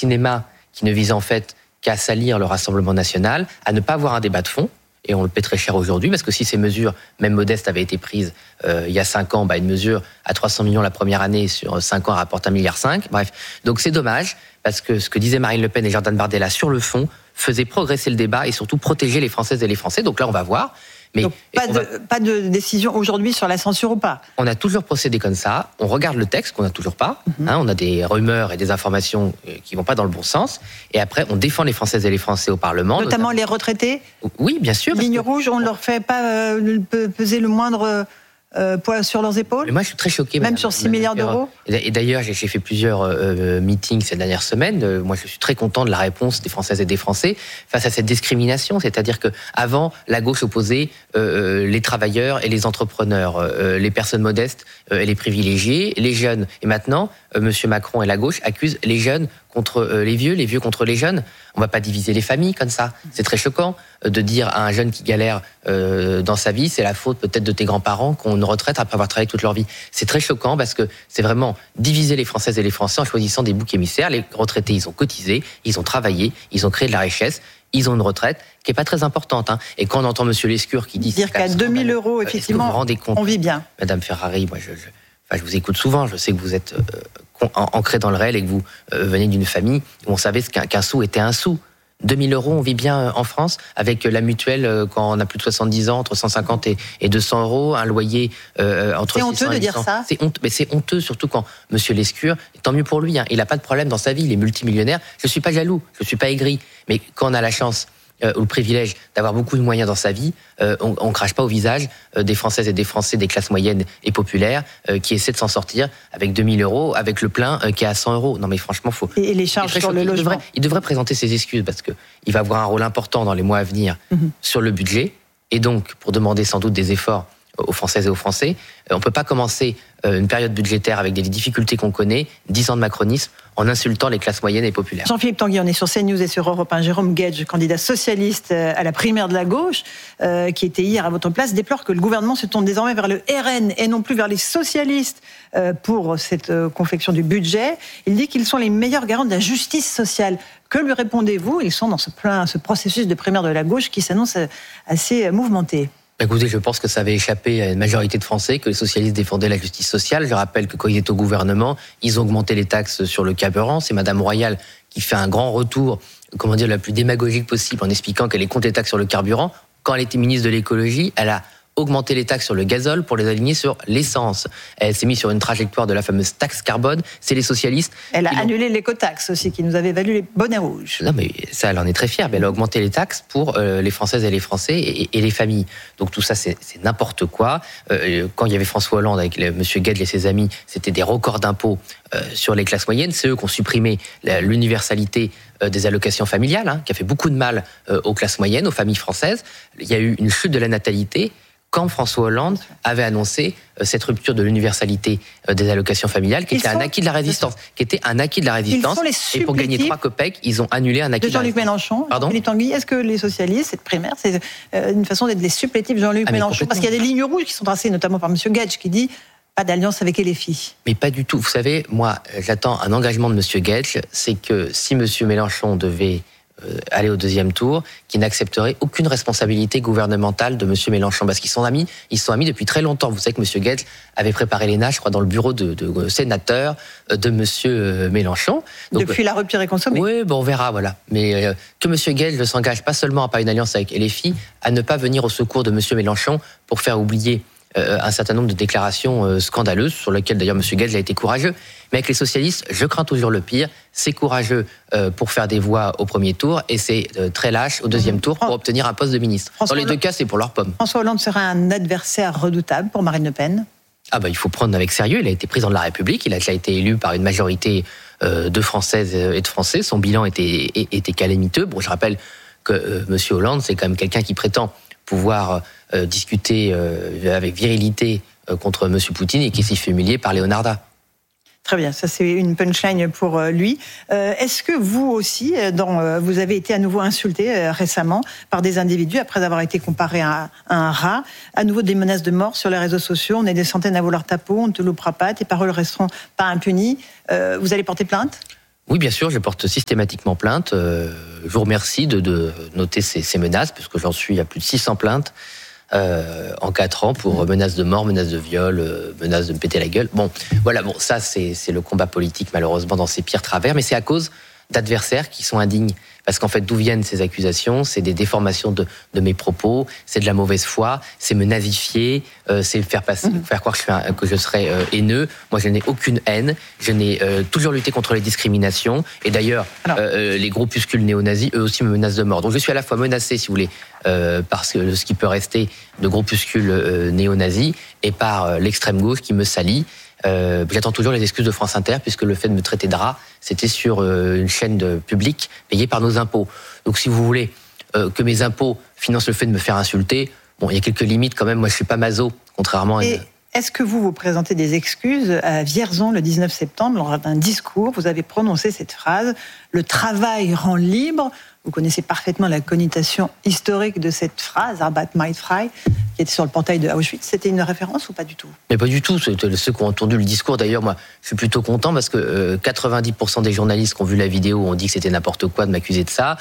cinéma qui ne vise en fait qu'à salir le Rassemblement national, à ne pas avoir un débat de fond. Et on le paie très cher aujourd'hui, parce que si ces mesures, même modestes, avaient été prises il y a 5 ans, une mesure à 300 millions la première année, sur 5 ans, rapporte 1,5 milliard. Bref, donc c'est dommage, parce que ce que disaient Marine Le Pen et Jordan Bardella sur le fond faisait progresser le débat et surtout protéger les Françaises et les Français. Donc là, on va voir. Mais donc, pas de décision aujourd'hui sur la censure ou pas. On a toujours procédé comme ça. On regarde le texte qu'on n'a toujours pas. On a des rumeurs et des informations qui vont pas dans le bon sens. Et après, on défend les Françaises et les Français au Parlement. Notamment les retraités. Oui, bien sûr. Ligne rouge, on ne leur fait pas peser le moindre poids sur leurs épaules. Mais moi, je suis très choqué. Même sur 6 milliards d'euros. Et d'ailleurs, j'ai fait plusieurs meetings ces dernières semaines. Moi, je suis très content de la réponse des Françaises et des Français face à cette discrimination. C'est-à-dire que avant, la gauche opposait les travailleurs et les entrepreneurs, les personnes modestes et les privilégiés, les jeunes. Et maintenant, Monsieur Macron et la gauche accusent les jeunes contre les vieux contre les jeunes. On va pas diviser les familles comme ça. C'est très choquant de dire à un jeune qui galère dans sa vie, c'est la faute peut-être de tes grands-parents qui ont une retraite après avoir travaillé toute leur vie. C'est très choquant parce que c'est vraiment diviser les Françaises et les Français en choisissant des boucs émissaires. Les retraités, ils ont cotisé, ils ont travaillé, ils ont créé de la richesse. Ils ont une retraite qui est pas très importante. Et quand on entend Monsieur Lescure qui dit... Dire qu'à 2 000 euros, effectivement, on vit bien. Madame Ferrari, moi, je vous écoute souvent. Je sais que vous êtes ancré dans le réel et que vous venez d'une famille où on savait qu'un sou était un sou. 2 000 euros, on vit bien en France, avec la mutuelle quand on a plus de 70 ans, entre 150 et 200 euros, un loyer entre 600 et 800. C'est honteux de dire ça. Mais c'est honteux, surtout quand Monsieur Lescure, tant mieux pour lui, il n'a pas de problème dans sa vie, il est multimillionnaire. Je ne suis pas jaloux, je ne suis pas aigri. Mais quand on a la chance ou le privilège d'avoir beaucoup de moyens dans sa vie, on crache pas au visage des Françaises et des Français des classes moyennes et populaires qui essaient de s'en sortir avec 2 000 euros, avec le plein qui est à 100 euros. Non mais franchement, faut... Et les charges sur le logement. Il devrait présenter ses excuses parce qu'il va avoir un rôle important dans les mois à venir sur le budget. Et donc, pour demander sans doute des efforts aux Françaises et aux Français, on ne peut pas commencer une période budgétaire avec des difficultés qu'on connaît, 10 ans de macronisme, en insultant les classes moyennes et populaires. Jean-Philippe Tanguy, on est sur CNews et sur Europe 1. Jérôme Guedj, candidat socialiste à la primaire de la gauche, qui était hier à votre place, déplore que le gouvernement se tourne désormais vers le RN et non plus vers les socialistes pour cette confection du budget. Il dit qu'ils sont les meilleurs garants de la justice sociale. Que lui répondez-vous ? Ils sont dans ce processus de primaire de la gauche qui s'annonce assez mouvementé. Écoutez, je pense que ça avait échappé à une majorité de Français que les socialistes défendaient la justice sociale. Je rappelle que quand ils étaient au gouvernement, ils ont augmenté les taxes sur le carburant. C'est Madame Royal qui fait un grand retour, la plus démagogique possible en expliquant qu'elle est contre les taxes sur le carburant. Quand elle était ministre de l'écologie, elle a augmenté les taxes sur le gazole pour les aligner sur l'essence. Elle s'est mise sur une trajectoire de la fameuse taxe carbone. C'est les socialistes. Elle a annulé l'écotaxe aussi, qui nous avait valu les bonnets rouges. Non, mais ça, elle en est très fière. Mais elle a augmenté les taxes pour les Françaises et les Français et les familles. Donc tout ça, c'est n'importe quoi. Quand il y avait François Hollande avec M. Guedj et ses amis, c'était des records d'impôts sur les classes moyennes. C'est eux qui ont supprimé l'universalité des allocations familiales, qui a fait beaucoup de mal aux classes moyennes, aux familles françaises. Il y a eu une chute de la natalité quand François Hollande avait annoncé cette rupture de l'universalité des allocations familiales, qui était un acquis de la résistance. Et pour gagner 3 copecks, ils ont annulé un acquis de Jean-Luc Mélenchon. Pardon ? Tanguy, est-ce que les socialistes, cette primaire, c'est une façon d'être les supplétifs de Jean-Luc Mélenchon ? Parce qu'il y a des lignes rouges qui sont tracées, notamment par M. Guedj, qui dit pas d'alliance avec LFI. Mais pas du tout. Vous savez, moi, j'attends un engagement de M. Guedj, c'est que si M. Mélenchon devait aller au 2e tour, qui n'accepterait aucune responsabilité gouvernementale de M. Mélenchon. Parce qu'ils sont amis depuis très longtemps. Vous savez que M. Guedj avait préparé l'ENA, je crois, dans le bureau de sénateur de M. Mélenchon. Donc, depuis la rupture est consommée. Oui, on verra, voilà. Mais que M. Guedj ne s'engage pas seulement à pas une alliance avec LFI, à ne pas venir au secours de M. Mélenchon pour faire oublier un certain nombre de déclarations scandaleuses, sur lesquelles d'ailleurs M. Guedj a été courageux. Mais avec les socialistes, je crains toujours le pire. C'est courageux pour faire des voix au 1er tour et c'est très lâche au 2e tour pour obtenir un poste de ministre. Dans les 2 cas, c'est pour leur pomme. François Hollande sera un adversaire redoutable pour Marine Le Pen ? Il faut prendre avec sérieux. Il a été président de la République. Il a déjà été élu par une majorité de Françaises et de Français. Son bilan était calamiteux. Je rappelle que M. Hollande, c'est quand même quelqu'un qui prétend pouvoir discuter avec virilité contre M. Poutine et qui s'est fait humilier par Leonarda. Très bien, ça c'est une punchline pour lui. Est-ce que vous aussi, vous avez été à nouveau insulté récemment par des individus après avoir été comparé à un rat, à nouveau des menaces de mort sur les réseaux sociaux, on est des centaines à vouloir ta peau, on ne te loupera pas, tes paroles resteront pas impunies. Vous allez porter plainte ? Oui, bien sûr, je porte systématiquement plainte. Je vous remercie de noter ces menaces, parce que j'en suis à plus de 600 plaintes en 4 ans pour menaces de mort, menaces de viol, menaces de me péter la gueule. Bon, voilà, ça c'est le combat politique malheureusement dans ses pires travers, mais c'est à cause d'adversaires qui sont indignes. Parce qu'en fait, d'où viennent ces accusations ? C'est des déformations de mes propos, c'est de la mauvaise foi, c'est me nazifier, c'est faire croire que je serais haineux. Moi, je n'ai aucune haine. Je n'ai toujours lutté contre les discriminations. Et d'ailleurs, les groupuscules néo-nazis, eux aussi, me menacent de mort. Donc, je suis à la fois menacé, si vous voulez, par ce qui peut rester de groupuscules néo-nazis et par l'extrême gauche qui me salit. J'attends toujours les excuses de France Inter, puisque le fait de me traiter de rat, c'était sur une chaîne publique payée par nos impôts. Donc si vous voulez que mes impôts financent le fait de me faire insulter, bon, il y a quelques limites quand même. Moi, je suis pas maso, contrairement à... Est-ce que vous présentez des excuses à Vierzon le 19 septembre, lors d'un discours, vous avez prononcé cette phrase « Le travail rend libre ». Vous connaissez parfaitement la connotation historique de cette phrase, Arbeit macht frei, qui était sur le portail de Auschwitz. C'était une référence ou pas du tout ? Mais pas du tout. Ceux qui ont entendu le discours, d'ailleurs, moi, je suis plutôt content parce que 90% des journalistes qui ont vu la vidéo ont dit que c'était n'importe quoi de m'accuser de ça.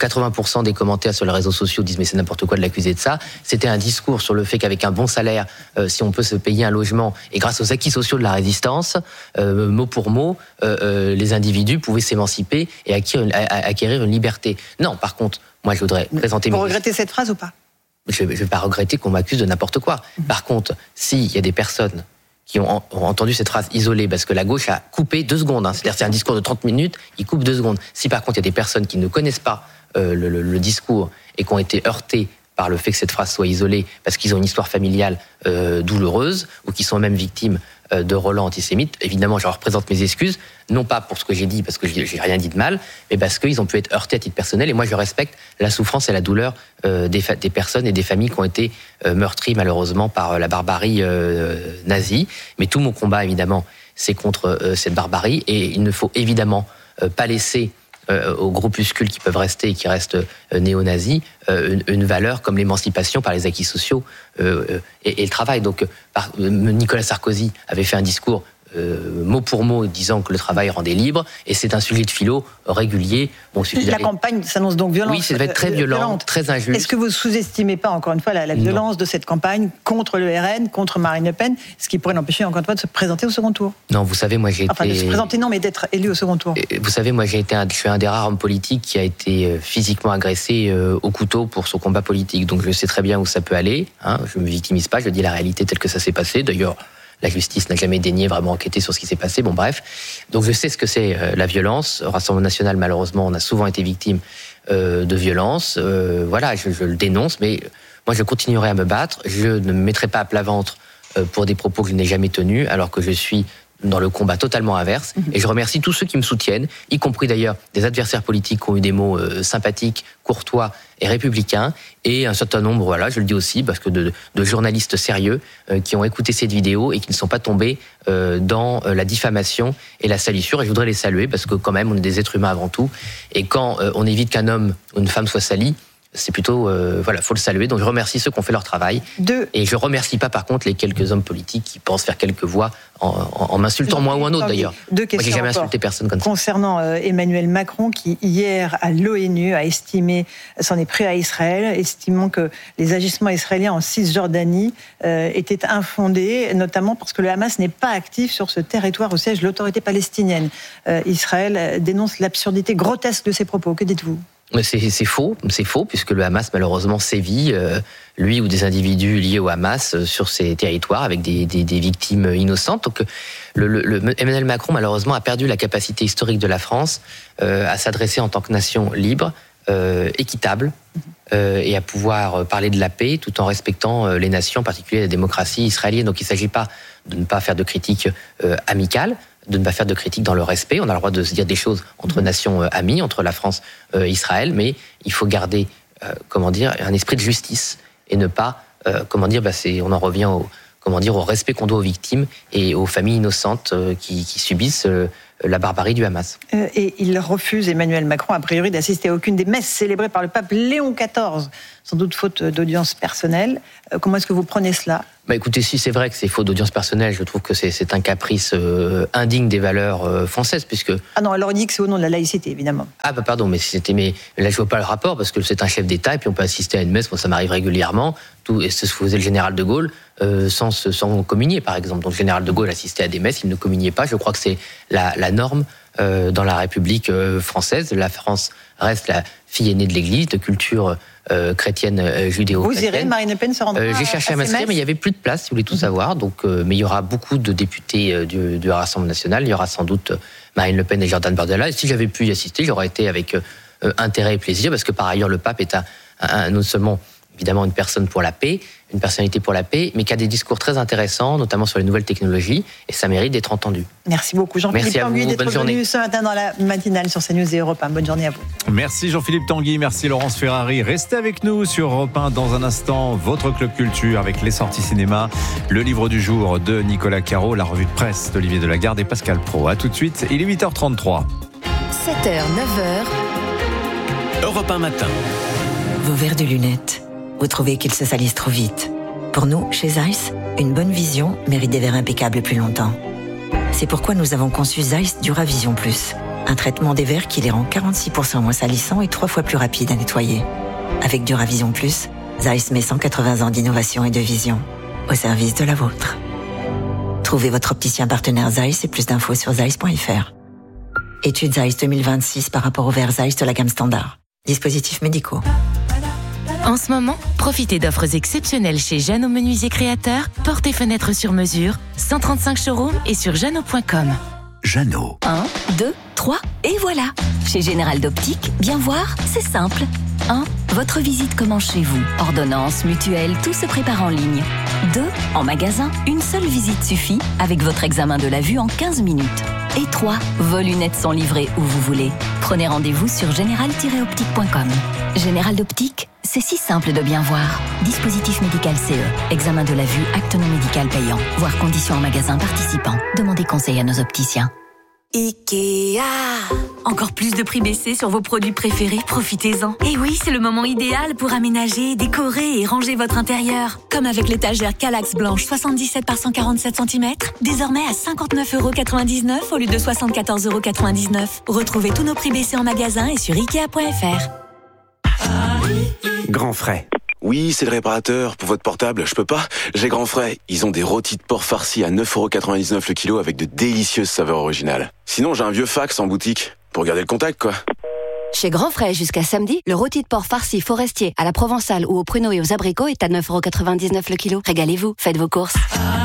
80% des commentaires sur les réseaux sociaux disent mais c'est n'importe quoi de l'accuser de ça. C'était un discours sur le fait qu'avec un bon salaire, si on peut se payer un logement et grâce aux acquis sociaux de la résistance, mot pour mot, les individus pouvaient s'émanciper et acquérir une liberté. Non, par contre, moi je voudrais présenter... Vous regrettez cette phrase ou pas ? Je ne vais pas regretter qu'on m'accuse de n'importe quoi. Par contre, s'il y a des personnes qui ont entendu cette phrase isolée, parce que la gauche a coupé 2 secondes, c'est-à-dire c'est un discours de 30 minutes, il coupe 2 secondes. Si par contre il y a des personnes qui ne connaissent pas le discours et qui ont été heurtées par le fait que cette phrase soit isolée, parce qu'ils ont une histoire familiale douloureuse, ou qui sont même victimes de relents antisémites, évidemment je leur présente mes excuses, non pas pour ce que j'ai dit, parce que j'ai rien dit de mal, mais parce qu'ils ont pu être heurtés à titre personnel, et moi je respecte la souffrance et la douleur des personnes et des familles qui ont été meurtries malheureusement par la barbarie nazie. Mais tout mon combat évidemment c'est contre cette barbarie, et il ne faut évidemment pas laisser aux groupuscules qui peuvent rester et qui restent néo-nazis, une valeur comme l'émancipation par les acquis sociaux et le travail. Donc, Nicolas Sarkozy avait fait un discours mot pour mot disant que le travail rendait libre, et c'est un sujet de philo régulier. Bon, la campagne s'annonce donc violente. Oui, ça va être très violente, très injuste. Est-ce que vous sous-estimez pas, encore une fois, la violence de cette campagne contre le RN, contre Marine Le Pen, ce qui pourrait l'empêcher, encore une fois, de se présenter au second tour ? Non, vous savez, moi j'ai été... Enfin, de se présenter, non, mais d'être élu au second tour. Vous savez, moi je suis un des rares hommes politiques qui a été physiquement agressé au couteau pour son combat politique. Donc je sais très bien où ça peut aller. Je ne me victimise pas, je dis la réalité telle que ça s'est passé. D'ailleurs, la justice n'a jamais daigné vraiment enquêter sur ce qui s'est passé. Bon, bref. Donc, je sais ce que c'est la violence. Au Rassemblement national, malheureusement, on a souvent été victime de violence. Voilà, je le dénonce, mais moi, je continuerai à me battre. Je ne me mettrai pas à plat ventre pour des propos que je n'ai jamais tenus, alors que je suis dans le combat totalement inverse. Et je remercie tous ceux qui me soutiennent, y compris d'ailleurs des adversaires politiques qui ont eu des mots sympathiques, courtois et républicains, et un certain nombre, voilà, je le dis aussi, parce que de journalistes sérieux qui ont écouté cette vidéo et qui ne sont pas tombés dans la diffamation et la salissure. Et je voudrais les saluer, parce que quand même, on est des êtres humains avant tout. Et quand on évite qu'un homme ou une femme soit sali, c'est plutôt, faut le saluer. Donc je remercie ceux qui ont fait leur travail. Et je remercie pas par contre les quelques hommes politiques qui pensent faire quelques voix en m'insultant moi ou un autre d'ailleurs. Deux questions. Moi j'ai jamais insulté personne comme ça. Concernant Emmanuel Macron qui hier à l'ONU a estimé, s'en est pris à Israël, estimant que les agissements israéliens en Cisjordanie étaient infondés, notamment parce que le Hamas n'est pas actif sur ce territoire où siège l'autorité palestinienne. Israël dénonce l'absurdité grotesque de ses propos. Que dites-vous ? C'est faux, puisque le Hamas malheureusement sévit, lui ou des individus liés au Hamas sur ces territoires avec des victimes innocentes. Donc Emmanuel Macron malheureusement a perdu la capacité historique de la France à s'adresser en tant que nation libre, équitable, et à pouvoir parler de la paix tout en respectant les nations, en particulier la démocratie israélienne. Donc il ne s'agit pas de ne pas faire de critiques amicales, de ne pas faire de critiques dans le respect. On a le droit de se dire des choses entre nations amies, entre la France et Israël, mais il faut garder, un esprit de justice et ne pas, on en revient au respect qu'on doit aux victimes et aux familles innocentes qui subissent la barbarie du Hamas. Et il refuse, Emmanuel Macron, a priori, d'assister à aucune des messes célébrées par le pape Léon XIV, sans doute faute d'audience personnelle. Comment est-ce que vous prenez cela ? Écoutez, si c'est vrai que c'est faute d'audience personnelle, je trouve que c'est un caprice indigne des valeurs françaises, puisque... Ah non, alors il dit que c'est au nom de la laïcité, évidemment. Ah pardon, mais là je vois pas le rapport, parce que c'est un chef d'État, et puis on peut assister à une messe, moi ça m'arrive régulièrement, et c'est ce que faisait le général de Gaulle, sans communier par exemple. Donc le général de Gaulle assistait à des messes, il ne communiait pas, je crois que c'est la norme dans la République française. La France reste la fille aînée de l'Église, de culture chrétienne judéo-chrétienne. Vous irez, Marine Le Pen se rendra J'ai cherché à m'inscrire, mais il n'y avait plus de place, si vous voulez tout savoir. Donc, mais il y aura beaucoup de députés du Rassemblement national. Il y aura sans doute Marine Le Pen et Jordan Bardella. Et si j'avais pu y assister, j'aurais été avec intérêt et plaisir, parce que par ailleurs, le pape est non seulement évidemment une personne pour la paix, une personnalité pour la paix, mais qui a des discours très intéressants, notamment sur les nouvelles technologies, et ça mérite d'être entendu. Merci beaucoup Jean-Philippe Tanguy d'être venu ce matin dans la matinale sur CNews et Europe 1. Bonne journée à vous. Merci Jean-Philippe Tanguy, merci Laurence Ferrari. Restez avec nous sur Europe 1 dans un instant. Votre Club Culture avec les sorties cinéma, le livre du jour de Nicolas Caro, la revue de presse d'Olivier Delagarde et Pascal Praud. A tout de suite, il est 8h33. 7h, 9h. Europe 1 matin. Vos verres de lunettes, vous trouvez qu'ils se salissent trop vite. Pour nous, chez Zeiss, une bonne vision mérite des verres impeccables plus longtemps. C'est pourquoi nous avons conçu Zeiss Duravision Plus, un traitement des verres qui les rend 46% moins salissants et 3 fois plus rapides à nettoyer. Avec Duravision Plus, Zeiss met 180 ans d'innovation et de vision au service de la vôtre. Trouvez votre opticien partenaire Zeiss et plus d'infos sur zeiss.fr. Étude Zeiss 2026 par rapport aux verres Zeiss de la gamme standard. Dispositifs médicaux. En ce moment, profitez d'offres exceptionnelles chez Jeannot Menuisier Créateur, portes et fenêtres sur mesure, 135 showrooms et sur jeannot.com. Jeannot. 1, 2, 3, et voilà. Chez Général d'Optique, bien voir, c'est simple. 1. Votre visite commence chez vous. Ordonnance, mutuelle, tout se prépare en ligne. 2. En magasin, une seule visite suffit avec votre examen de la vue en 15 minutes. Et 3. Vos lunettes sont livrées où vous voulez. Prenez rendez-vous sur général-optique.com. Général d'Optique, c'est si simple de bien voir. Dispositif médical CE. Examen de la vue, acte non médical payant. Voir conditions en magasin participant. Demandez conseil à nos opticiens. Ikea. Encore plus de prix baissés sur vos produits préférés, profitez-en. Et oui, c'est le moment idéal pour aménager, décorer et ranger votre intérieur. Comme avec l'étagère Kallax blanche 77 par 147 cm, désormais à 59,99€ au lieu de 74,99€. Retrouvez tous nos prix baissés en magasin et sur Ikea.fr. Grand Frais. Oui, c'est le réparateur. Pour votre portable, je peux pas. J'ai Grand Frais. Ils ont des rôtis de porc farcis à 9,99€ le kilo avec de délicieuses saveurs originales. Sinon, j'ai un vieux fax en boutique. Pour garder le contact, quoi. Chez Grand Frais, jusqu'à samedi, le rôti de porc farci forestier à la provençale ou aux pruneaux et aux abricots est à 9,99€ le kilo. Régalez-vous, faites vos courses.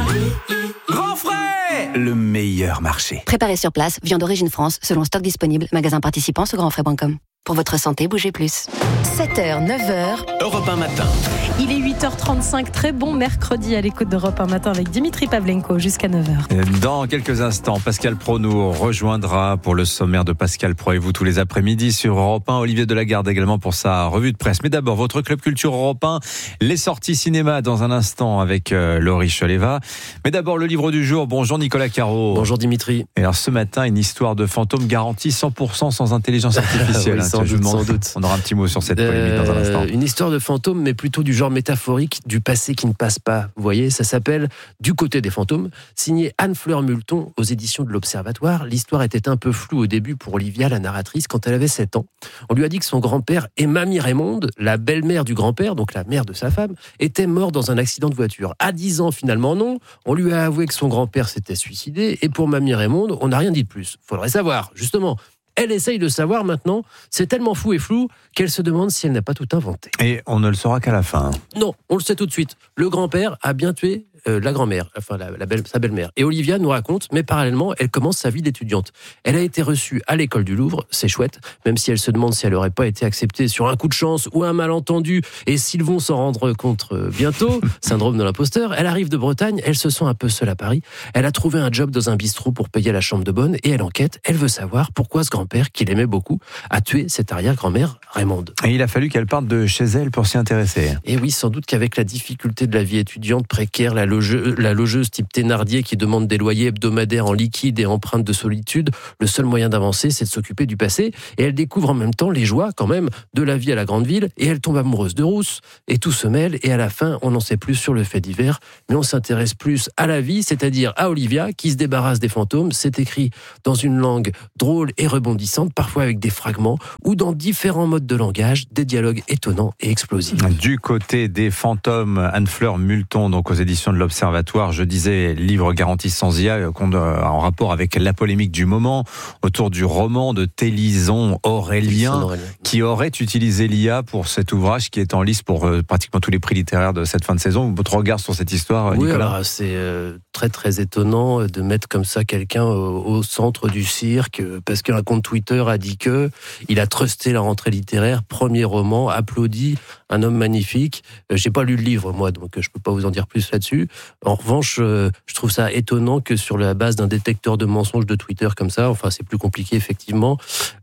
Grand Frais, le meilleur marché. Préparé sur place, viande d'origine France, selon stock disponible, magasin participant sur grandfrais.com. Pour votre santé, bougez plus. 7h, 9h. Europe 1 matin. Il est 8h35, très bon mercredi à l'écoute d'Europe 1 matin avec Dimitri Pavlenko jusqu'à 9h. Dans quelques instants, Pascal Praud nous rejoindra pour le sommaire de Pascal Praud et vous tous les après-midi sur Europe 1. Olivier Delagarde également pour sa revue de presse. Mais d'abord, votre Club Culture Europe 1, les sorties cinéma dans un instant avec Laurie Choleva. Mais d'abord, le livre du jour. Bonjour Nicolas Caro. Bonjour Dimitri. Et alors ce matin, une histoire de fantôme garantie 100% sans intelligence artificielle. Oui, sans doute. On aura un petit mot sur cette polémique dans un instant. Une histoire de fantôme, mais plutôt du genre métaphorique, du passé qui ne passe pas. Vous voyez, ça s'appelle Du côté des fantômes, signé Anne-Fleur Multon aux éditions de l'Observatoire. L'histoire était un peu floue au début pour Olivia, la narratrice, quand elle avait 7 ans. On lui a dit que son grand-père et Mamie Raymonde, la belle-mère du grand-père, donc la mère de sa femme, était mort dans un accident de voiture. À 10 ans, finalement, non. On lui a avoué que son grand-père s'était suicidé, et pour Mamie Raymonde, on n'a rien dit de plus. Faudrait savoir, justement. Elle essaye de savoir maintenant, c'est tellement fou et flou qu'elle se demande si elle n'a pas tout inventé. Et on ne le saura qu'à la fin. Non, on le sait tout de suite. Le grand-père a bien tué la grand-mère, enfin sa belle-mère. Et Olivia nous raconte, mais parallèlement, elle commence sa vie d'étudiante. Elle a été reçue à l'école du Louvre, c'est chouette, même si elle se demande si elle n'aurait pas été acceptée sur un coup de chance ou un malentendu, et s'ils vont s'en rendre compte bientôt, syndrome de l'imposteur. Elle arrive de Bretagne, elle se sent un peu seule à Paris. Elle a trouvé un job dans un bistrot pour payer la chambre de bonne, et elle enquête, elle veut savoir pourquoi ce grand-père, qu'il aimait beaucoup, a tué cette arrière-grand-mère Raymonde. Et il a fallu qu'elle parte de chez elle pour s'y intéresser. Et oui, sans doute qu'avec la difficulté de la vie étudiante précaire, la logeuse type Thénardier qui demande des loyers hebdomadaires en liquide et empreintes de solitude. Le seul moyen d'avancer, c'est de s'occuper du passé. Et elle découvre en même temps les joies, quand même, de la vie à la grande ville. Et elle tombe amoureuse de Rousse. Et tout se mêle. Et à la fin, on n'en sait plus sur le fait divers. Mais on s'intéresse plus à la vie, c'est-à-dire à Olivia, qui se débarrasse des fantômes. C'est écrit dans une langue drôle et rebondissante, parfois avec des fragments, ou dans différents modes de langage, des dialogues étonnants et explosifs. Du côté des fantômes, Anne-Fleur Multon, donc aux éditions de l'Observatoire, je disais, livre garanti sans IA, en rapport avec la polémique du moment, autour du roman de Télison Aurélien, qui aurait utilisé l'IA pour cet ouvrage qui est en lice pour pratiquement tous les prix littéraires de cette fin de saison. Votre regard sur cette histoire, oui, Nicolas? alors, c'est très très étonnant de mettre comme ça quelqu'un au centre du cirque, parce qu'un compte Twitter a dit que il a trusté la rentrée littéraire, premier roman, applaudi, un homme magnifique. J'ai pas lu le livre, moi, donc je peux pas vous en dire plus là-dessus. En revanche, je trouve ça étonnant que sur la base d'un détecteur de mensonges de Twitter comme ça, enfin c'est plus compliqué effectivement,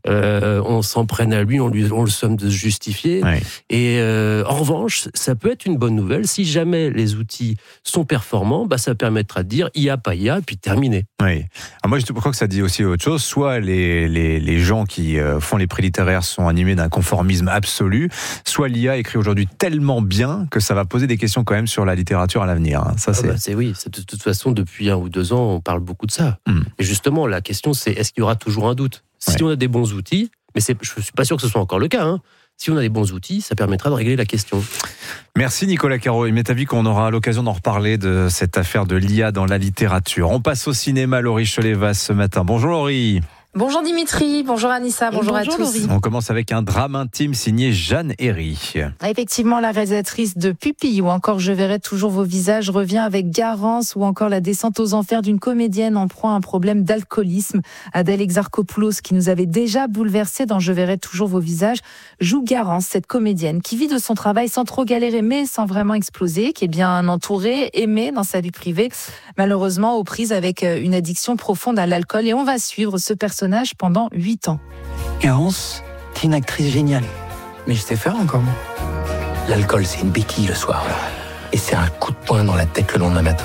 on s'en prenne à lui, on le somme de se justifier. Oui. Et en revanche, ça peut être une bonne nouvelle. Si jamais les outils sont performants, ça permettra de dire IA, pas IA, puis terminé. Oui. Alors moi, je crois que ça dit aussi autre chose. Soit les gens qui font les prix littéraires sont animés d'un conformisme absolu, soit l'IA écrit aujourd'hui tellement bien que ça va poser des questions quand même sur la littérature à l'avenir. Ça, de toute façon, depuis 1 ou 2 ans, on parle beaucoup de ça. Et justement, la question, c'est est-ce qu'il y aura toujours un doute ? Si on a des bons outils, mais je ne suis pas sûr que ce soit encore le cas, si on a des bons outils, ça permettra de régler la question. Merci Nicolas Caro. Il m'est avis qu'on aura l'occasion d'en reparler de cette affaire de l'IA dans la littérature. On passe au cinéma, Laurie Choleva ce matin. Bonjour Laurie. Bonjour Dimitri, bonjour Anissa, bonjour à tous. Laurie. On commence avec un drame intime signé Jeanne Herry. Effectivement, la réalisatrice de Pupille ou encore Je verrai toujours vos visages revient avec Garance ou encore la descente aux enfers d'une comédienne en proie à un problème d'alcoolisme. Adèle Exarchopoulos, qui nous avait déjà bouleversé dans Je verrai toujours vos visages, joue Garance, cette comédienne qui vit de son travail sans trop galérer mais sans vraiment exploser, qui est bien entourée, aimée dans sa vie privée, malheureusement aux prises avec une addiction profonde à l'alcool. Et on va suivre ce personnage pendant 8 ans. Garance, t'es une actrice géniale. Mais je sais faire encore, moi. L'alcool, c'est une béquille le soir. Et c'est un coup de poing dans la tête le lendemain matin.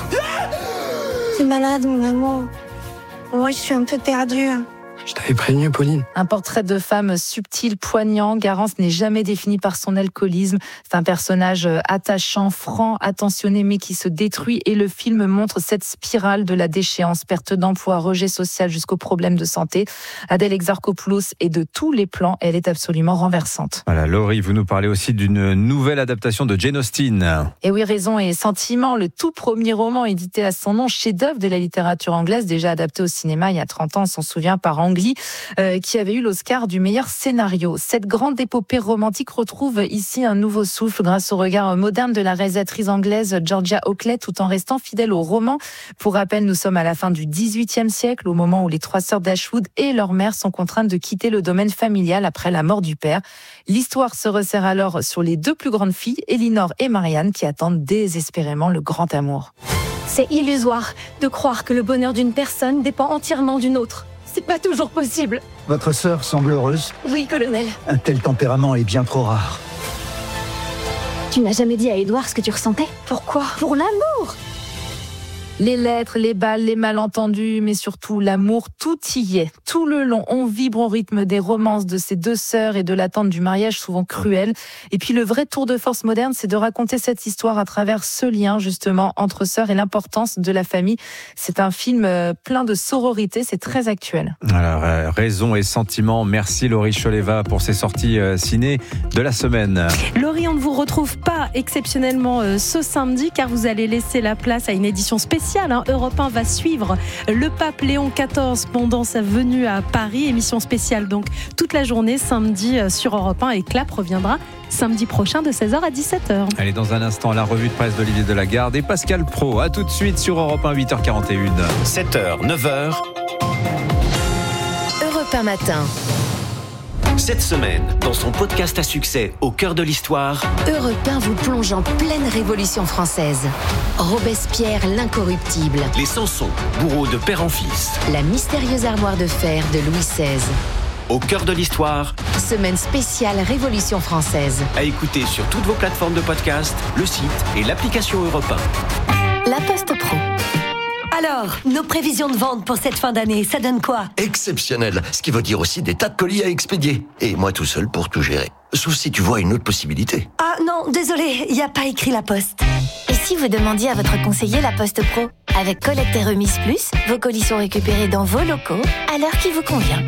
T'es malade, mon amour. Moi, je suis un peu perdue. Je t'avais prévenu, Pauline. Un portrait de femme subtil, poignant. Garance n'est jamais définie par son alcoolisme. C'est un personnage attachant, franc, attentionné, mais qui se détruit. Et le film montre cette spirale de la déchéance, perte d'emploi, rejet social jusqu'aux problèmes de santé. Adèle Exarchopoulos est de tous les plans. Elle est absolument renversante. Voilà, Laurie, vous nous parlez aussi d'une nouvelle adaptation de Jane Austen. Et oui, Raison et Sentiment, le tout premier roman édité à son nom, chef-d'œuvre de la littérature anglaise, déjà adapté au cinéma il y a 30 ans, on s'en souvient, par qui avait eu l'Oscar du meilleur scénario. Cette grande épopée romantique retrouve ici un nouveau souffle grâce au regard moderne de la réalisatrice anglaise Georgia Oakley, tout en restant fidèle au roman. Pour rappel, nous sommes à la fin du XVIIIe siècle, au moment où les 3 sœurs d'Ashwood et leur mère sont contraintes de quitter le domaine familial après la mort du père. L'histoire se resserre alors sur les 2 plus grandes filles, Elinor et Marianne, qui attendent désespérément le grand amour. C'est illusoire de croire que le bonheur d'une personne dépend entièrement d'une autre. C'est pas toujours possible. Votre sœur semble heureuse. Oui, colonel. Un tel tempérament est bien trop rare. Tu n'as jamais dit à Édouard ce que tu ressentais ? Pourquoi ? Pour l'amour. Les lettres, les balles, les malentendus, mais surtout l'amour, tout y est. Tout le long, on vibre au rythme des romances de ces 2 sœurs et de l'attente du mariage souvent cruel. Et puis le vrai tour de force moderne, c'est de raconter cette histoire à travers ce lien justement entre sœurs et l'importance de la famille. C'est un film plein de sororité, c'est très actuel. Alors, Raison et Sentiment, merci Laurie Choleva pour ces sorties ciné de la semaine. Laurie, on ne vous retrouve pas exceptionnellement ce samedi car vous allez laisser la place à une édition spéciale. Europe 1 va suivre le pape Léon XIV pendant sa venue à Paris. Émission spéciale donc toute la journée samedi sur Europe 1 et Clap reviendra samedi prochain de 16h à 17h. Allez, dans un instant, la revue de presse d'Olivier Delagarde et Pascal Praud. À tout de suite sur Europe 1, 8h41. 7h, 9h. Europe 1 matin. Cette semaine, dans son podcast à succès Au cœur de l'histoire, Europe 1 vous plonge en pleine Révolution française. Robespierre l'incorruptible. les Samson, bourreaux de père en fils. La mystérieuse armoire de fer de Louis XVI. Au cœur de l'histoire, Semaine spéciale Révolution française. à écouter sur toutes vos plateformes de podcast, le site et l'application Europe 1. La Poste Pro. Alors, nos prévisions de vente pour cette fin d'année, ça donne quoi? Exceptionnel, ce qui veut dire aussi des tas de colis à expédier. Et moi tout seul pour tout gérer. Sauf si tu vois une autre possibilité. Ah non, désolé, il n'y a pas écrit La Poste. Et si vous demandiez à votre conseiller La Poste Pro? Avec Collecte et Remise Plus, vos colis sont récupérés dans vos locaux à l'heure qui vous convient.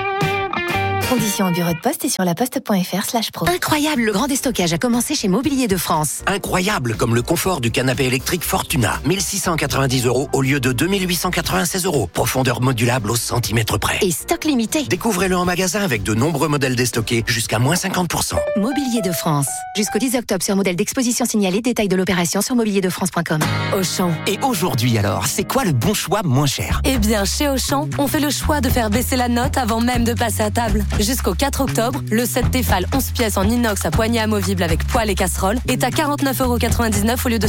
Conditions au bureau de poste et sur laposte.fr/pro. Incroyable, le grand déstockage a commencé chez Mobilier de France. Incroyable, comme le confort du canapé électrique Fortuna. 1690 € au lieu de 2896 €. Profondeur modulable au centimètre près. Et stock limité. Découvrez-le en magasin avec de nombreux modèles déstockés jusqu'à moins 50%. Mobilier de France. Jusqu'au 10 octobre sur modèle d'exposition signalé. Détail de l'opération sur mobilierDeFrance.com. Auchan. Et aujourd'hui alors, c'est quoi le bon choix moins cher? Eh bien, chez Auchan, on fait le choix de faire baisser la note avant même de passer à table. Jusqu'au 4 octobre, le set Tefal 11 pièces en inox à poignée amovible avec poêle et casserole est à 49,99 € au lieu de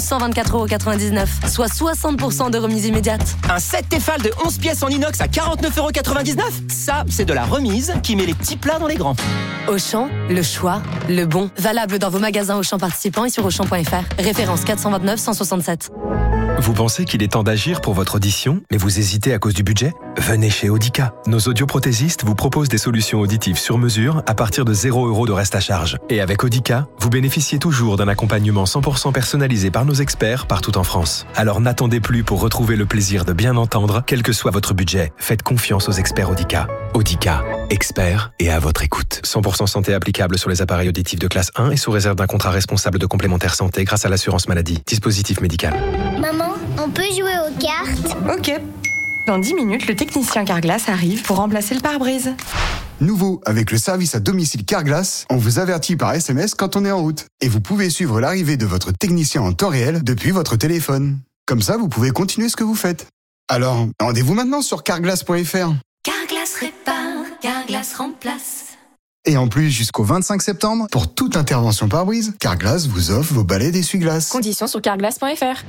124,99 €, soit 60% de remise immédiate. Un set Tefal de 11 pièces en inox à 49,99 €? Ça, c'est de la remise qui met les petits plats dans les grands. Auchan, le choix, le bon. Valable dans vos magasins Auchan participants et sur Auchan.fr. Référence 429 167. Vous pensez qu'il est temps d'agir pour votre audition, mais vous hésitez à cause du budget? Venez chez Audica. Nos audioprothésistes vous proposent des solutions auditives sur mesure à partir de 0 € de reste à charge. Et avec Audica, vous bénéficiez toujours d'un accompagnement 100% personnalisé par nos experts partout en France. Alors n'attendez plus pour retrouver le plaisir de bien entendre, quel que soit votre budget. Faites confiance aux experts Audica. Audica, experts et à votre écoute. 100% santé applicable sur les appareils auditifs de classe 1 et sous réserve d'un contrat responsable de complémentaire santé grâce à l'assurance maladie. Dispositif médical. Maman, on peut jouer aux cartes? Ok. Dans 10 minutes, le technicien Carglass arrive pour remplacer le pare-brise. Nouveau, avec le service à domicile Carglass, on vous avertit par SMS quand on est en route. Et vous pouvez suivre l'arrivée de votre technicien en temps réel depuis votre téléphone. Comme ça, vous pouvez continuer ce que vous faites. Alors, rendez-vous maintenant sur carglass.fr. Carglass répare, Carglass remplace. Et en plus, jusqu'au 25 septembre, pour toute intervention pare-brise, Carglass vous offre vos balais d'essuie-glace. Conditions sur carglass.fr.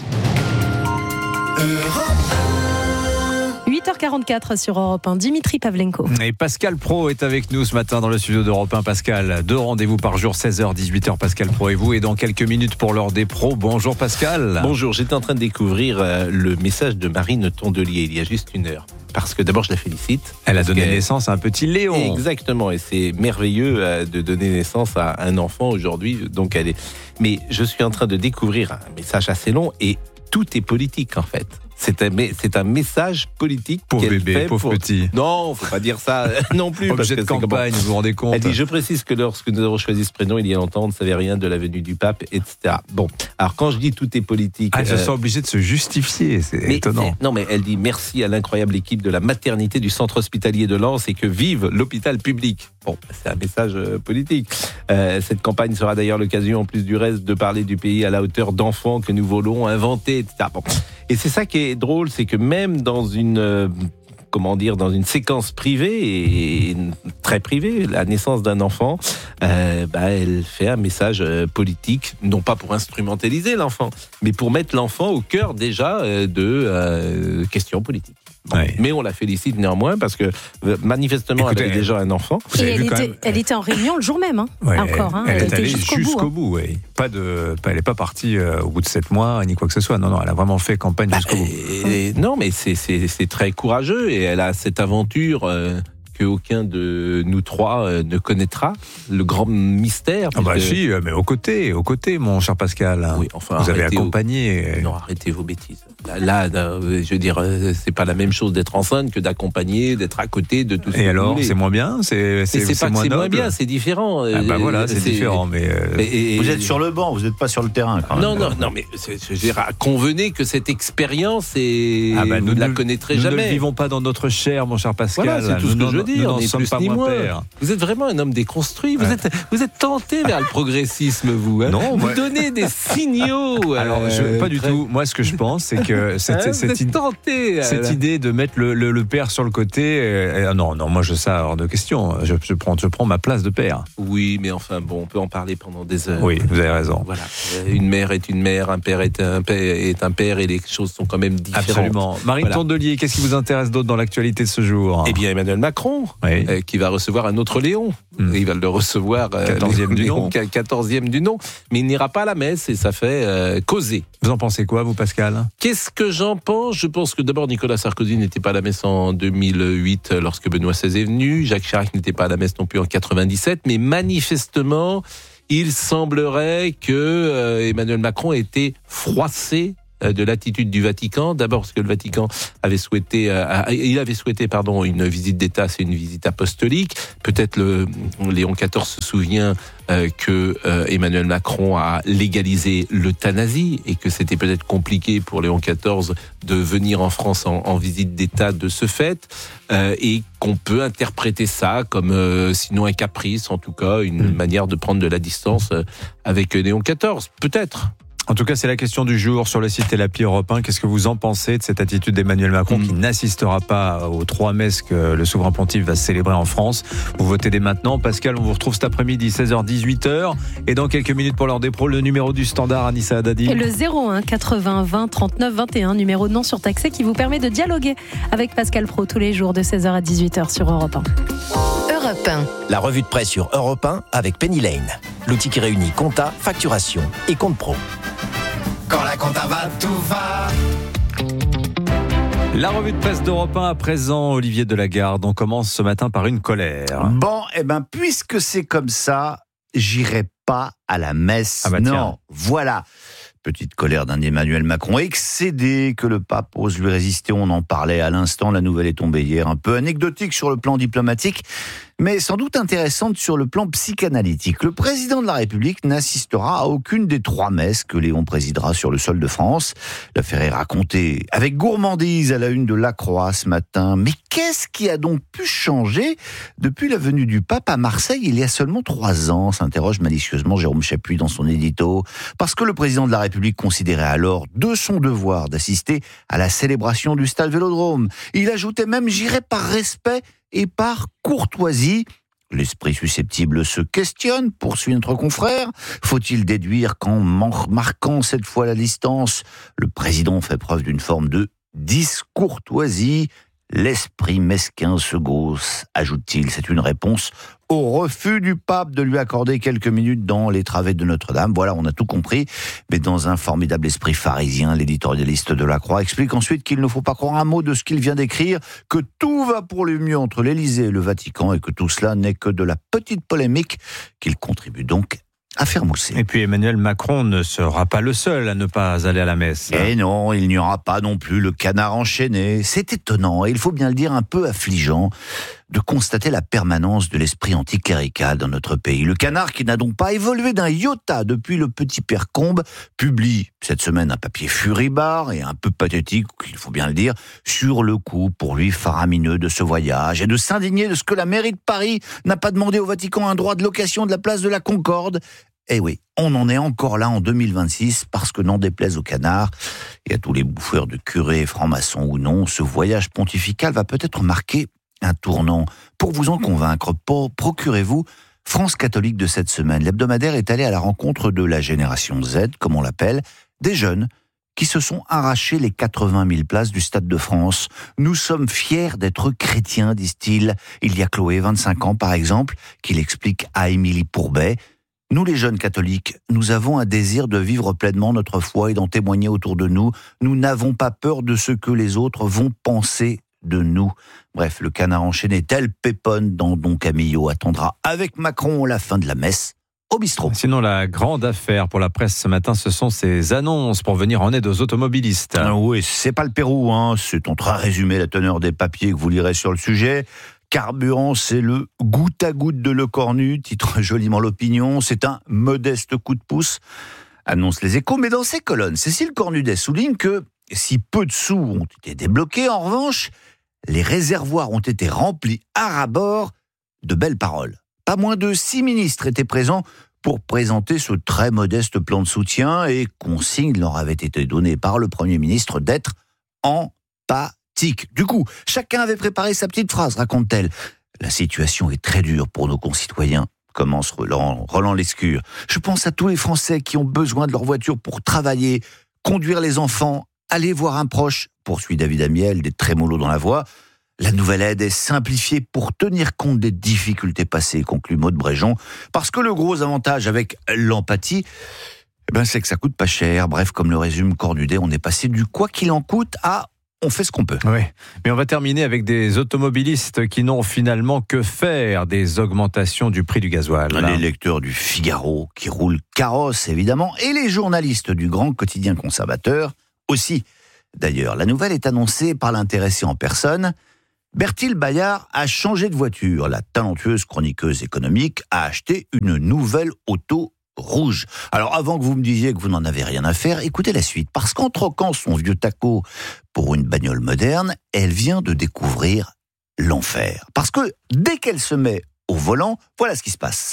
8h44 sur Europe 1, Dimitri Pavlenko. Et Pascal Praud est avec nous ce matin dans le studio d'Europe 1. Pascal, 2 rendez-vous par jour, 16h, 18h, Pascal Praud et vous. Et dans quelques minutes pour l'heure des pros. Bonjour Pascal. Bonjour, j'étais en train de découvrir le message de Marine Tondelier il y a juste une heure. Parce que d'abord, je la félicite. Elle a donné naissance à un petit Léon. Exactement, et c'est merveilleux de donner naissance à un enfant aujourd'hui. Donc elle est. Mais je suis en train de découvrir un message assez long et tout est politique en fait. C'est un message politique. Pauvre bébé, pauvre petit. Non, faut pas dire ça non plus. Objet de campagne, vous vous rendez compte. Elle dit, je précise que lorsque nous avons choisi ce prénom, il y a longtemps, on ne savait rien de la venue du pape, etc. Bon, alors quand je dis tout est politique... Elle se sent obligée de se justifier, c'est étonnant. Non, mais elle dit merci à l'incroyable équipe de la maternité du centre hospitalier de Lens et que vive l'hôpital public. Bon, c'est un message politique. Cette campagne sera d'ailleurs l'occasion, en plus du reste, de parler du pays à la hauteur d'enfants que nous voulons inventer, etc. Bon. Et c'est ça qui est drôle, c'est que même dans une séquence privée et très privée, la naissance d'un enfant, elle fait un message politique, non pas pour instrumentaliser l'enfant, mais pour mettre l'enfant au cœur déjà de questions politiques. Bon, ouais. Mais on la félicite néanmoins parce que manifestement elle avait déjà un enfant. Et elle était en réunion le jour même, hein, ouais, encore. Hein, elle est allée jusqu'au bout. Ouais. Elle n'est pas partie au bout de 7 mois ni quoi que ce soit. Non, elle a vraiment fait campagne jusqu'au bout. Non, mais c'est très courageux et elle a cette aventure qu'aucun de nous trois ne connaîtra, le grand mystère. Ah bah si, mais aux côtés, mon cher Pascal. Oui, enfin, vous avez accompagné. Non, arrêtez vos bêtises. Là, je veux dire, c'est pas la même chose d'être enceinte que d'accompagner, d'être à côté de tout ça. Et alors, c'est moins bien, c'est pas que moins c'est moins noble. bien, c'est différent. Ah bah voilà, c'est différent, mais vous êtes sur le banc, vous n'êtes pas sur le terrain. Quand même. Non, mais je veux dire, convenez que cette expérience nous ne la connaîtrez jamais. Nous ne le vivons pas dans notre chair, mon cher Pascal. Voilà, c'est tout ce que je veux dire. Nous n'en sommes pas moins pères. Vous êtes vraiment un homme déconstruit. Vous êtes tenté vers le progressisme, vous. Hein. Non, vous donnez des signaux. Alors, pas du tout. Moi, ce que je pense, c'est que cette idée de mettre le père sur le côté, non, moi, ça hors de question. Je prends ma place de père. Oui, mais enfin, bon, on peut en parler pendant des heures. Oui, vous avez raison. Voilà. Une mère est une mère, un père est un père, et les choses sont quand même différentes. Absolument. Marine Tondelier, qu'est-ce qui vous intéresse d'autre dans l'actualité de ce jour ? Eh bien, Emmanuel Macron, Macron, qui va recevoir un autre Léon. Il va le recevoir 14e du nom. 14e du nom, mais il n'ira pas à la messe et ça fait causer. Vous en pensez quoi, vous, Pascal ? Qu'est-ce que j'en pense ? Je pense que d'abord Nicolas Sarkozy n'était pas à la messe en 2008 lorsque Benoît XVI est venu. Jacques Chirac n'était pas à la messe non plus en 97, mais manifestement, il semblerait que Emmanuel Macron ait été froissé de l'attitude du Vatican. D'abord parce que le Vatican avait souhaité, une visite d'État, c'est une visite apostolique. Peut-être Léon XIV se souvient que Emmanuel Macron a légalisé l'euthanasie et que c'était peut-être compliqué pour Léon XIV de venir en France en visite d'État de ce fait, et qu'on peut interpréter ça comme sinon un caprice, en tout cas une manière de prendre de la distance avec Léon XIV, peut-être. En tout cas, c'est la question du jour sur le site et l'appli Europe 1. Qu'est-ce que vous en pensez de cette attitude d'Emmanuel Macron qui n'assistera pas aux 3 messes que le souverain pontife va célébrer en France? Vous votez dès maintenant. Pascal, on vous retrouve cet après-midi, 16h, 18h. Et dans quelques minutes pour l'heure des pros, le numéro du standard, Anissa Haddadi. Et le 01 80 20 39 21, numéro non surtaxé qui vous permet de dialoguer avec Pascal Praud tous les jours de 16h à 18h sur Europe 1. Europe 1. La revue de presse sur Europe 1 avec Penny Lane. L'outil qui réunit compta, facturation et compte pro. Quand la compta va, tout va. La revue de presse d'Europe 1 à présent, Olivier Delagarde. On commence ce matin par une colère. Bon, puisque c'est comme ça, j'irai pas à la messe. Ah bah non, tiens. Voilà. Petite colère d'un Emmanuel Macron excédé, que le pape ose lui résister. On en parlait à l'instant, la nouvelle est tombée hier. Un peu anecdotique sur le plan diplomatique, mais sans doute intéressante sur le plan psychanalytique. Le président de la République n'assistera à aucune des 3 messes que Léon présidera sur le sol de France. L'affaire est racontée avec gourmandise à la une de La Croix ce matin. Mais qu'est-ce qui a donc pu changer depuis la venue du pape à Marseille il y a seulement 3 ans, s'interroge malicieusement Jérôme Chappuis dans son édito. Parce que le président de la République considérait alors de son devoir d'assister à la célébration du stade Vélodrome. Il ajoutait même « j'irai par respect et par courtoisie ». L'esprit susceptible se questionne, poursuit notre confrère. Faut-il déduire qu'en marquant cette fois la distance, le président fait preuve d'une forme de discourtoisie ? L'esprit mesquin se gausse, ajoute-t-il. C'est une réponse au refus du pape de lui accorder quelques minutes dans les travées de Notre-Dame. Voilà, on a tout compris. Mais dans un formidable esprit pharisien, l'éditorialiste de La Croix explique ensuite qu'il ne faut pas croire un mot de ce qu'il vient d'écrire, que tout va pour le mieux entre l'Élysée et le Vatican et que tout cela n'est que de la petite polémique qu'il contribue donc à faire mousser. Et puis Emmanuel Macron ne sera pas le seul à ne pas aller à la messe. Et non, il n'y aura pas non plus le canard enchaîné. C'est étonnant, et il faut bien le dire un peu affligeant, de constater la permanence de l'esprit anticlérical dans notre pays. Le canard, qui n'a donc pas évolué d'un iota depuis le petit père Combe, publie cette semaine un papier furibard et un peu pathétique, il faut bien le dire, sur le coup, pour lui, faramineux de ce voyage, et de s'indigner de ce que la mairie de Paris n'a pas demandé au Vatican un droit de location de la place de la Concorde. Eh oui, on en est encore là en 2026, parce que n'en déplaise au canard et à tous les bouffeurs de curés, francs-maçons ou non, ce voyage pontifical va peut-être marquer un tournant. Pour vous en convaincre, procurez-vous France catholique de cette semaine. L'hebdomadaire est allé à la rencontre de la génération Z, comme on l'appelle, des jeunes qui se sont arrachés les 80 000 places du Stade de France. Nous sommes fiers d'être chrétiens, disent-ils. Il y a Chloé, 25 ans par exemple, qui l'explique à Émilie Pourbet. Nous, les jeunes catholiques, nous avons un désir de vivre pleinement notre foi et d'en témoigner autour de nous. Nous n'avons pas peur de ce que les autres vont penser de nous. Bref, le canard enchaîné tel Pépone dans Don Camillo attendra avec Macron la fin de la messe au bistrot. Sinon, la grande affaire pour la presse ce matin, ce sont ces annonces pour venir en aide aux automobilistes. Ah oui, c'est pas le Pérou, c'est en train de résumer la teneur des papiers que vous lirez sur le sujet. Carburant, c'est le goutte à goutte de Le Cornu, titre joliment l'opinion. C'est un modeste coup de pouce, annonce les Échos. Mais dans ces colonnes, Cécile Cornudet souligne que si peu de sous ont été débloqués, en revanche, les réservoirs ont été remplis à ras-bord de belles paroles. Pas moins de 6 ministres étaient présents pour présenter ce très modeste plan de soutien, et consigne leur avait été donnée par le Premier ministre d'être empathique. Du coup, chacun avait préparé sa petite phrase, raconte-t-elle. La situation est très dure pour nos concitoyens, commence Roland Lescure. Je pense à tous les Français qui ont besoin de leur voiture pour travailler, conduire les enfants, aller voir un proche, poursuit David Amiel, des trémolos dans la voix. La nouvelle aide est simplifiée pour tenir compte des difficultés passées, conclut Maud Bréjon, parce que le gros avantage avec l'empathie, c'est que ça coûte pas cher. Bref, comme le résume Cornudet, on est passé du quoi qu'il en coûte à on fait ce qu'on peut. Oui, mais on va terminer avec des automobilistes qui n'ont finalement que faire des augmentations du prix du gasoil. Les lecteurs du Figaro qui roulent carrosse, évidemment, et les journalistes du grand quotidien conservateur aussi. D'ailleurs, la nouvelle est annoncée par l'intéressé en personne. Berthilde Bayard a changé de voiture. La talentueuse chroniqueuse économique a acheté une nouvelle auto rouge. Alors avant que vous me disiez que vous n'en avez rien à faire, écoutez la suite. Parce qu'en troquant son vieux taco pour une bagnole moderne, elle vient de découvrir l'enfer. Parce que dès qu'elle se met au volant, voilà ce qui se passe.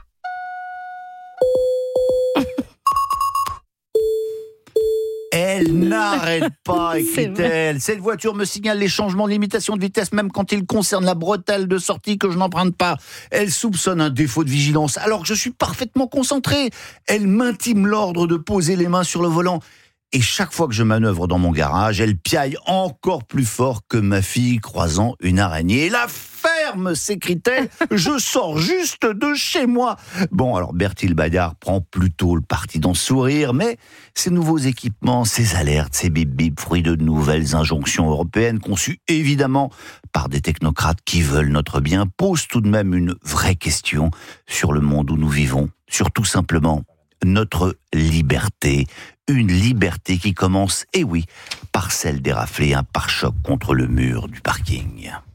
Elle n'arrête pas, écrit-elle. Cette voiture me signale les changements de limitation de vitesse, même quand ils concernent la bretelle de sortie que je n'emprunte pas. Elle soupçonne un défaut de vigilance, alors que je suis parfaitement concentré. Elle m'intime l'ordre de poser les mains sur le volant. Et chaque fois que je manœuvre dans mon garage, elle piaille encore plus fort que ma fille croisant une araignée. La ferme, s'écrie-t-elle, je sors juste de chez moi. Bon, alors Berthilde Bayard prend plutôt le parti d'en sourire, mais ces nouveaux équipements, ces alertes, ces bip-bip, fruits de nouvelles injonctions européennes conçues évidemment par des technocrates qui veulent notre bien, posent tout de même une vraie question sur le monde où nous vivons, sur tout simplement notre liberté. Une liberté qui commence, par celle d'érafler un pare-choc contre le mur du parking.